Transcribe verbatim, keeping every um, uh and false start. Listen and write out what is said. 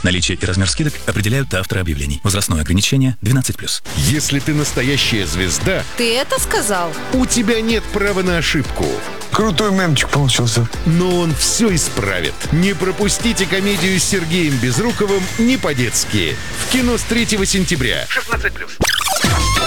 Наличие и размер скидок определяют авторы объявлений. Возрастное ограничение двенадцать плюс. Если ты настоящая звезда, Ты это сказал? у тебя нет права на ошибку. Крутой мемчик получился. Но он все исправит. Не пропустите комедию с Сергеем Безруковым «Не по-детски». В кино с третьего сентября. шестнадцать плюс.